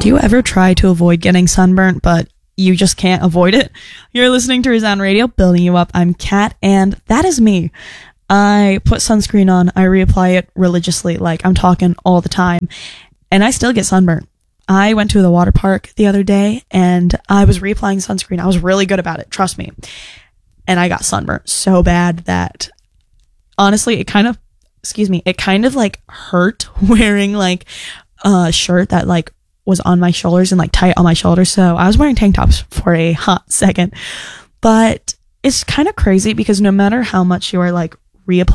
Do you ever try to avoid getting sunburnt, but you just can't avoid it? You're listening to Resound Radio, building you up. I'm Kat, and that is me. I put sunscreen on, I reapply it religiously, like I'm talking all the time, and I still get sunburnt. I went to the water park the other day, and I was reapplying sunscreen. I was really good about it, trust me. And I got sunburnt so bad that, honestly, it kind of like hurt wearing like a shirt that like was on my shoulders and like tight on my shoulders. So I was wearing tank tops for a hot second. But it's kind of crazy because no matter how much you are like reapplying